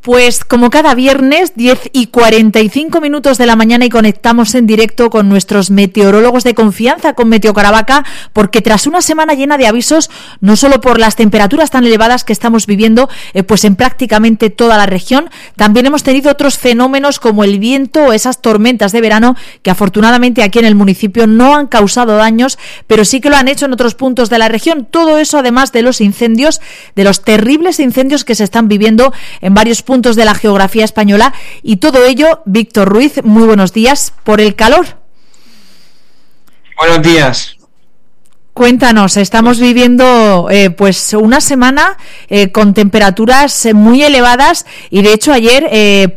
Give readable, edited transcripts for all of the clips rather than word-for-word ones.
Pues como cada viernes, 10:45 de la mañana, y conectamos en directo con nuestros meteorólogos de confianza, con Meteo Caravaca, porque tras una semana llena de avisos, no solo por las temperaturas tan elevadas que estamos viviendo, pues en prácticamente toda la región, también hemos tenido otros fenómenos como el viento o esas tormentas de verano que afortunadamente aquí en el municipio no han causado daños, pero sí que lo han hecho en otros puntos de la región. Todo eso además de los incendios, de los terribles incendios que se están viviendo en varios puntos de la geografía española, y todo ello, Víctor Ruiz, muy buenos días, por el calor. Buenos días. Cuéntanos, estamos viviendo pues una semana con temperaturas muy elevadas, y de hecho ayer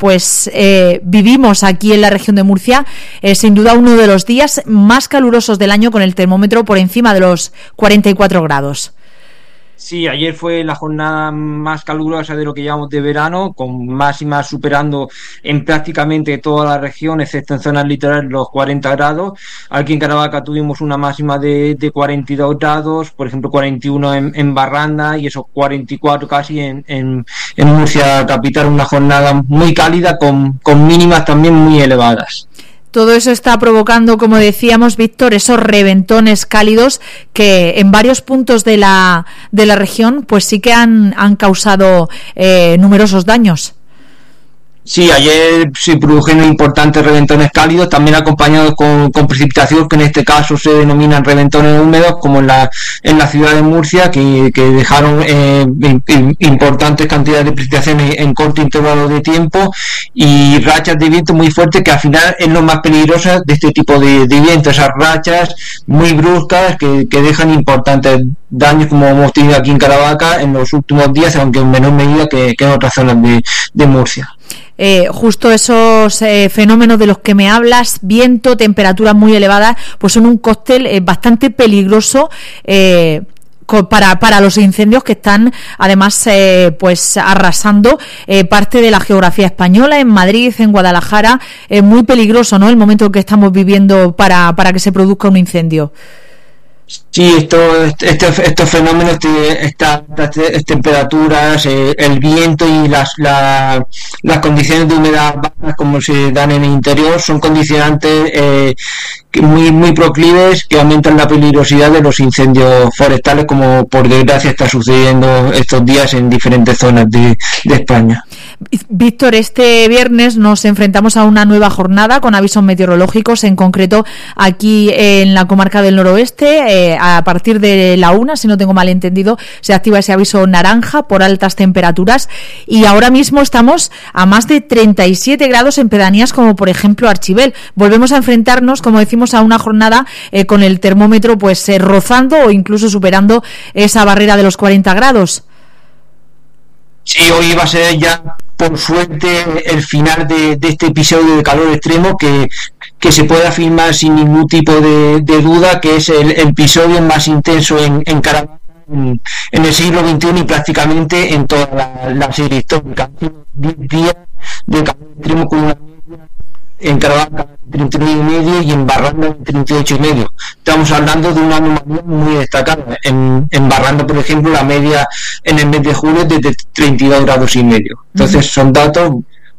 vivimos aquí en la región de Murcia sin duda uno de los días más calurosos del año, con el termómetro por encima de los 44 grados. Sí, ayer fue la jornada más calurosa de lo que llevamos de verano, con máximas superando en prácticamente toda la región, excepto en zonas litorales, los 40 grados. Aquí en Caravaca tuvimos una máxima de 42 grados, por ejemplo 41 en Barranda, y esos 44 casi en Murcia capital. Una jornada muy cálida con mínimas también muy elevadas. Todo eso está provocando, como decíamos, Víctor, esos reventones cálidos que en varios puntos de la región pues sí que han causado numerosos daños. Sí, ayer se produjeron importantes reventones cálidos, también acompañados con precipitación, que en este caso se denominan reventones húmedos, como en la ciudad de Murcia, que dejaron importantes cantidades de precipitación en corto intervalo de tiempo, y rachas de viento muy fuertes, que al final es lo más peligroso de este tipo de viento, esas rachas muy bruscas que dejan importantes daños, como hemos tenido aquí en Caravaca en los últimos días, aunque en menor medida que en otras zonas de Murcia. Justo esos fenómenos de los que me hablas, viento, temperaturas muy elevadas, pues son un cóctel bastante peligroso para los incendios que están además pues arrasando parte de la geografía española, en Madrid, en Guadalajara. Es muy peligroso, ¿no?, el momento que estamos viviendo para que se produzca un incendio. Sí, estos fenómenos, estas temperaturas, el viento y las condiciones de humedad bajas, como se dan en el interior, son condicionantes muy proclives, que aumentan la peligrosidad de los incendios forestales, como por desgracia está sucediendo estos días en diferentes zonas de España. Víctor, este viernes nos enfrentamos a una nueva jornada con avisos meteorológicos, en concreto aquí en la comarca del noroeste. A partir de la 1, si no tengo mal entendido, se activa ese aviso naranja por altas temperaturas, y ahora mismo estamos a más de 37 grados en pedanías como por ejemplo Archibel. Volvemos a enfrentarnos, como decimos, a una jornada con el termómetro pues rozando o incluso superando esa barrera de los 40 grados. Sí, hoy va a ser ya, por suerte, el final de este episodio de calor extremo que se puede afirmar sin ningún tipo de duda que es el episodio más intenso en Caravaca en el siglo XXI, y prácticamente en toda la serie histórica. 10 días de calor extremo con una media en Caravaca 39,5 y en Barranda 38,5. Estamos hablando de una anomalía muy destacada. En Barranda, por ejemplo, la media en el mes de julio es de 32,5 grados. Entonces son datos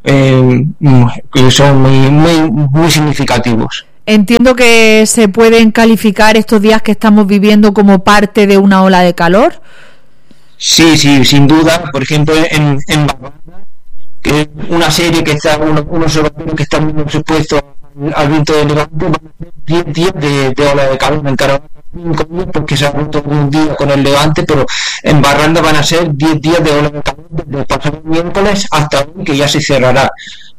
que son muy significativos. Entiendo que se pueden calificar estos días que estamos viviendo como parte de una ola de calor. Sí, sin duda. Por ejemplo, en Barranda, que es una serie que está unos europeos que están muy expuestos al viento de levante, van a ser 10 días de ola de calor. En Caravaca 5 días porque se ha roto un día con el levante, pero en Barranda van a ser 10 días de ola de calor desde el pasado miércoles hasta hoy, que ya se cerrará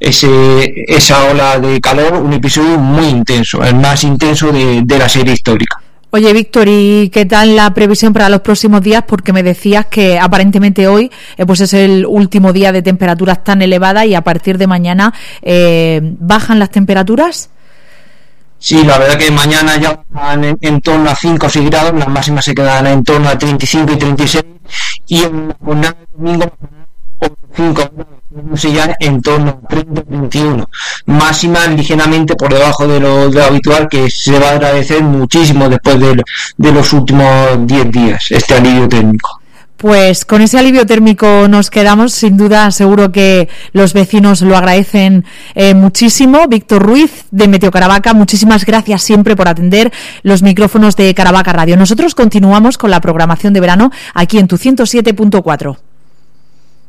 esa ola de calor. Un episodio muy intenso, el más intenso de la serie histórica. Oye, Víctor, ¿y qué tal la previsión para los próximos días? Porque me decías que aparentemente hoy pues es el último día de temperaturas tan elevadas, y a partir de mañana ¿bajan las temperaturas? Sí, la verdad que mañana ya van en torno a 5 o 6 grados, las máximas se quedan en torno a 35 y 36, y en la jornada de domingo 5 grados, ya en torno a 30-31, máximas ligeramente por debajo de lo habitual, que se va a agradecer muchísimo después de los últimos 10 días, este alivio térmico. Pues con ese alivio térmico nos quedamos, sin duda, seguro que los vecinos lo agradecen muchísimo. Víctor Ruiz, de Meteo Caravaca, muchísimas gracias siempre por atender los micrófonos de Caravaca Radio. Nosotros continuamos con la programación de verano aquí en tu 107.4.